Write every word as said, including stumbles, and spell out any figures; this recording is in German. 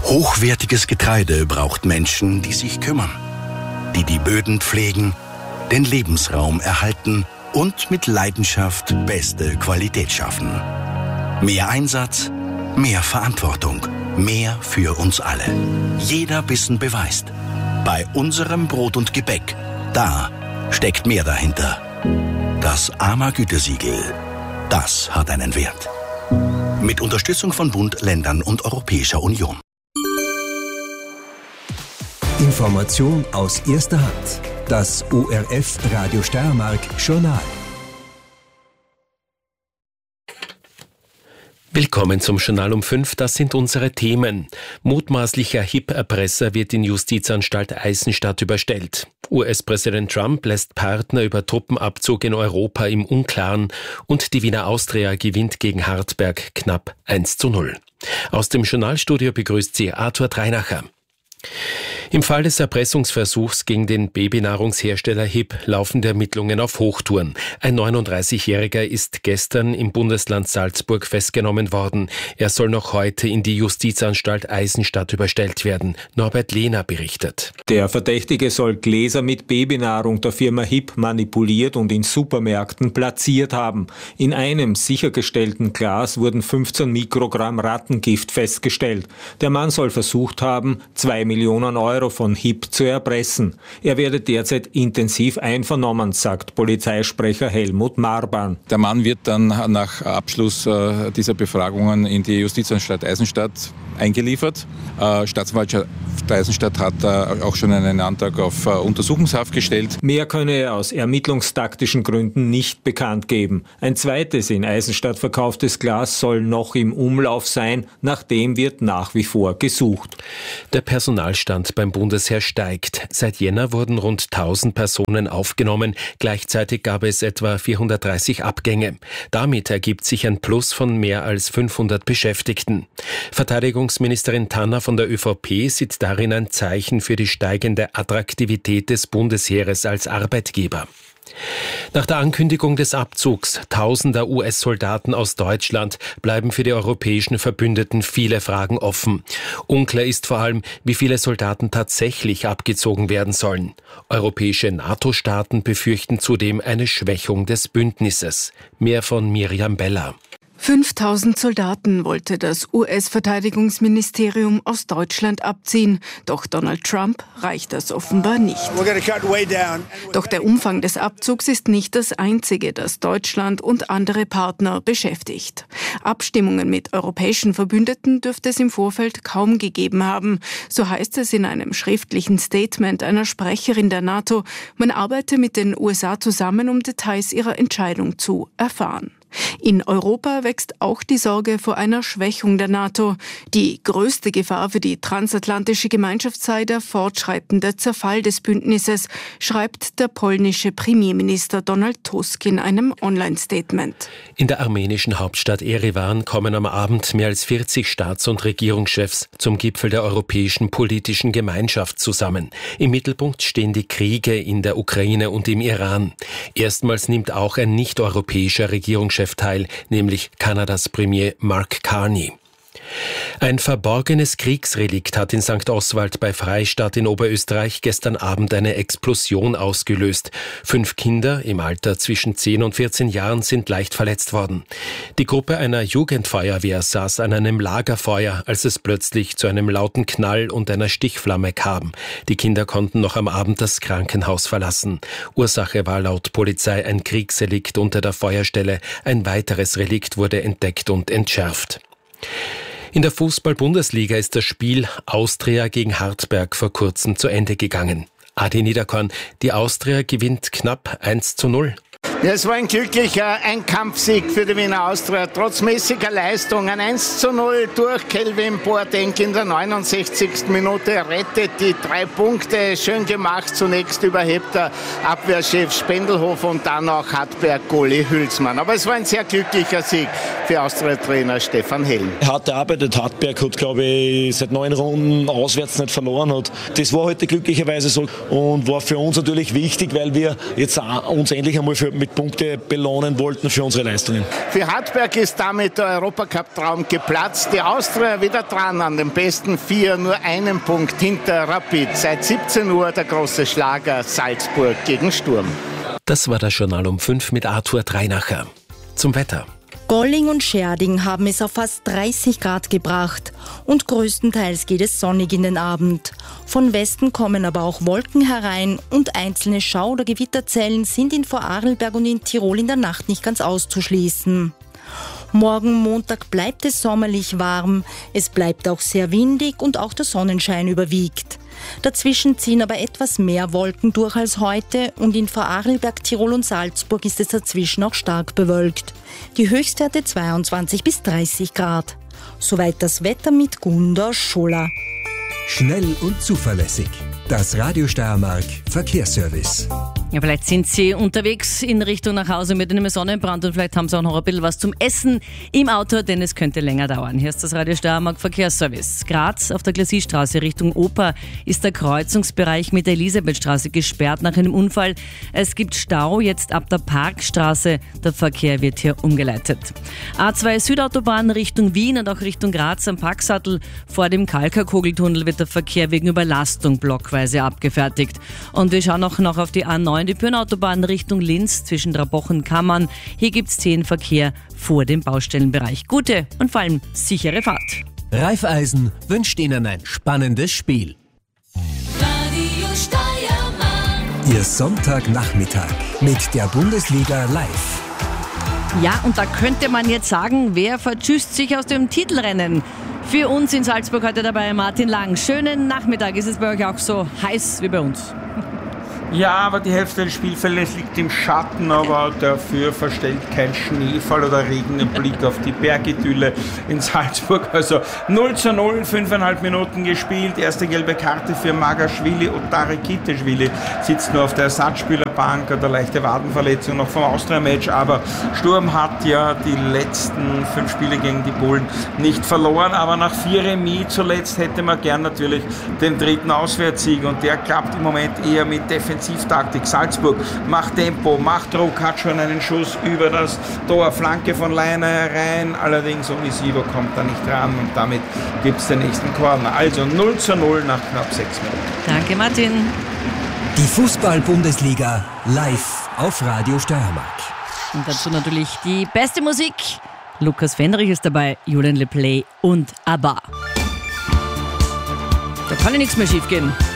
Hochwertiges Getreide braucht Menschen, die sich kümmern, die die Böden pflegen, den Lebensraum erhalten und mit Leidenschaft beste Qualität schaffen. Mehr Einsatz, mehr Verantwortung, mehr für uns alle. Jeder Bissen beweist, bei unserem Brot und Gebäck, da steckt mehr dahinter. Das A M A-Gütesiegel, das hat einen Wert. Mit Unterstützung von Bund, Ländern und Europäischer Union. Information aus erster Hand. Das O R F Radio Steiermark Journal. Willkommen zum Journal um fünf, das sind unsere Themen. Mutmaßlicher H I P-Erpresser wird in Justizanstalt Eisenstadt überstellt. U S-Präsident Trump lässt Partner über Truppenabzug in Europa im Unklaren und die Wiener Austria gewinnt gegen Hartberg knapp eins zu null. Aus dem Journalstudio begrüßt sie Arthur Dreinacher. Im Fall des Erpressungsversuchs gegen den Babynahrungshersteller H I P laufen die Ermittlungen auf Hochtouren. Ein neununddreißigjähriger ist gestern im Bundesland Salzburg festgenommen worden. Er soll noch heute in die Justizanstalt Eisenstadt überstellt werden. Norbert Lehner berichtet. Der Verdächtige soll Gläser mit Babynahrung der Firma H I P manipuliert und in Supermärkten platziert haben. In einem sichergestellten Glas wurden fünfzehn Mikrogramm Rattengift festgestellt. Der Mann soll versucht haben, zwei Millionen Euro von H I P zu erpressen. Er werde derzeit intensiv einvernommen, sagt Polizeisprecher Helmut Marban. Der Mann wird dann nach Abschluss äh, dieser Befragungen in die Justizanstalt Eisenstadt eingeliefert. Äh, Staatsanwaltschaft Eisenstadt hat äh, auch schon einen Antrag auf äh, Untersuchungshaft gestellt. Mehr könne er aus ermittlungstaktischen Gründen nicht bekannt geben. Ein zweites in Eisenstadt verkauftes Glas soll noch im Umlauf sein. Nach dem wird nach wie vor gesucht. Der Personalstand beim Bundesheer steigt. Seit Jänner wurden rund tausend Personen aufgenommen. Gleichzeitig gab es etwa vierhundertdreißig Abgänge. Damit ergibt sich ein Plus von mehr als fünfhundert Beschäftigten. Verteidigungsministerin Tanner von der ÖVP sieht darin ein Zeichen für die steigende Attraktivität des Bundesheeres als Arbeitgeber. Nach der Ankündigung des Abzugs tausender U S-Soldaten aus Deutschland bleiben für die europäischen Verbündeten viele Fragen offen. Unklar ist vor allem, wie viele Soldaten tatsächlich abgezogen werden sollen. Europäische NATO-Staaten befürchten zudem eine Schwächung des Bündnisses. Mehr von Miriam Beller. fünftausend Soldaten wollte das U S-Verteidigungsministerium aus Deutschland abziehen. Doch Donald Trump reicht das offenbar nicht. Doch der Umfang des Abzugs ist nicht das einzige, das Deutschland und andere Partner beschäftigt. Abstimmungen mit europäischen Verbündeten dürfte es im Vorfeld kaum gegeben haben. So heißt es in einem schriftlichen Statement einer Sprecherin der NATO. Man arbeite mit den U S A zusammen, um Details ihrer Entscheidung zu erfahren. In Europa wächst auch die Sorge vor einer Schwächung der NATO. Die größte Gefahr für die transatlantische Gemeinschaft sei der fortschreitende Zerfall des Bündnisses, schreibt der polnische Premierminister Donald Tusk in einem Online-Statement. In der armenischen Hauptstadt Erivan kommen am Abend mehr als vierzig Staats- und Regierungschefs zum Gipfel der Europäischen Politischen Gemeinschaft zusammen. Im Mittelpunkt stehen die Kriege in der Ukraine und im Iran. Erstmals nimmt auch ein nicht-europäischer Regierungschef teil, nämlich Kanadas Premier Mark Carney. Ein verborgenes Kriegsrelikt hat in Sankt Oswald bei Freistadt in Oberösterreich gestern Abend eine Explosion ausgelöst. Fünf Kinder im Alter zwischen zehn und vierzehn Jahren sind leicht verletzt worden. Die Gruppe einer Jugendfeuerwehr saß an einem Lagerfeuer, als es plötzlich zu einem lauten Knall und einer Stichflamme kam. Die Kinder konnten noch am Abend das Krankenhaus verlassen. Ursache war laut Polizei ein Kriegsrelikt unter der Feuerstelle. Ein weiteres Relikt wurde entdeckt und entschärft. In der Fußball-Bundesliga ist das Spiel Austria gegen Hartberg vor kurzem zu Ende gegangen. Adi Niederkorn, die Austria gewinnt knapp eins zu null. Ja, es war ein glücklicher Einkampfsieg für die Wiener Austria. Trotz mäßiger Leistung ein eins zu null durch Kelvin Boateng in der neunundsechzigsten Minute rettet die drei Punkte. Schön gemacht, zunächst überhebt der Abwehrchef Spendelhof und dann auch Hartberg-Goalie Hülsmann. Aber es war ein sehr glücklicher Sieg für Austria-Trainer Stefan Hellen. Hart erarbeitet. Hartberg hat, glaube ich, seit neun Runden auswärts nicht verloren. Hat. Das war heute glücklicherweise so und war für uns natürlich wichtig, weil wir jetzt uns endlich einmal für, mit mit Punkte belohnen wollten für unsere Leistungen. Für Hartberg ist damit der Europacup-Traum geplatzt. Die Austria wieder dran an den besten vier, nur einen Punkt hinter Rapid. Seit siebzehn Uhr der große Schlager Salzburg gegen Sturm. Das war das Journal um fünf mit Arthur Dreinacher. Zum Wetter. Golling und Scherding haben es auf fast dreißig Grad gebracht und größtenteils geht es sonnig in den Abend. Von Westen kommen aber auch Wolken herein und einzelne Schau- oder Gewitterzellen sind in Vorarlberg und in Tirol in der Nacht nicht ganz auszuschließen. Morgen Montag bleibt es sommerlich warm, es bleibt auch sehr windig und auch der Sonnenschein überwiegt. Dazwischen ziehen aber etwas mehr Wolken durch als heute und in Vorarlberg, Tirol und Salzburg ist es dazwischen auch stark bewölkt. Die Höchstwerte zweiundzwanzig bis dreißig Grad. Soweit das Wetter mit Gunda Scholler. Schnell und zuverlässig. Das Radio Steiermark Verkehrsservice. Ja, vielleicht sind Sie unterwegs in Richtung nach Hause mit einem Sonnenbrand und vielleicht haben Sie auch noch ein bisschen was zum Essen im Auto, denn es könnte länger dauern. Hier ist das Radio Steiermark Verkehrsservice. Graz auf der Glassierstraße Richtung Oper ist der Kreuzungsbereich mit der Elisabethstraße gesperrt nach einem Unfall. Es gibt Stau jetzt ab der Parkstraße. Der Verkehr wird hier umgeleitet. A zwei Südautobahn Richtung Wien und auch Richtung Graz am Packsattel. Vor dem Kalkakogeltunnel wird der Verkehr wegen Überlastung blockweise abgefertigt. Und wir schauen auch noch auf die A neun, die Pyrnautobahn Richtung Linz zwischen Drabochen und Kammern. Hier gibt es zehn Verkehr vor dem Baustellenbereich. Gute und vor allem sichere Fahrt. Raiffeisen wünscht Ihnen ein spannendes Spiel. Radio Steiermark. Ihr Sonntagnachmittag mit der Bundesliga live. Ja, und da könnte man jetzt sagen, wer vertschüsst sich aus dem Titelrennen? Für uns in Salzburg heute dabei Martin Lang. Schönen Nachmittag. Ist es bei euch auch so heiß wie bei uns? Ja, aber die Hälfte des Spielfeldes liegt im Schatten, aber dafür verstellt kein Schneefall oder Regen den Blick auf die Bergidylle in Salzburg. Also null zu null, fünfeinhalb Minuten gespielt, erste gelbe Karte für Magaschwili. Ottari Kiteschwili sitzt nur auf der Ersatzspielerbank, hat eine leichte Wadenverletzung noch vom Austria-Match, aber Sturm hat ja die letzten fünf Spiele gegen die Polen nicht verloren, aber nach vier Remis zuletzt hätte man gern natürlich den dritten Auswärtssieg und der klappt im Moment eher mit Defensiv Taktik. Salzburg macht Tempo, macht Druck, hat schon einen Schuss über das Tor, Flanke von Leiner rein, allerdings Onisivo kommt da nicht ran und damit gibt es den nächsten Corner. Also null zu null nach knapp sechs Minuten. Danke Martin. Die Fußball-Bundesliga live auf Radio Steiermark. Und dazu natürlich die beste Musik. Lukas Fendrich ist dabei, Julian Le Play und ABBA. Da kann ja nichts mehr schief gehen.